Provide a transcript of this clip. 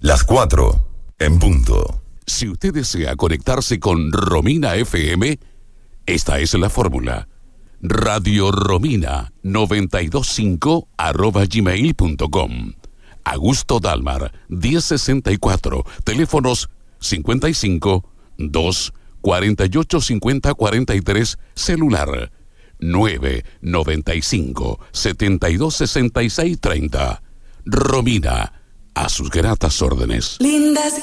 Las 4 en punto. Si usted desea conectarse con Romina FM, esta es la fórmula. Radio Romina 925@gmail.com. Augusto Dalmar 1064. Teléfonos 55 2 48 50 43. Celular 995 72 66 30. Romina, a sus gratas órdenes. Lindas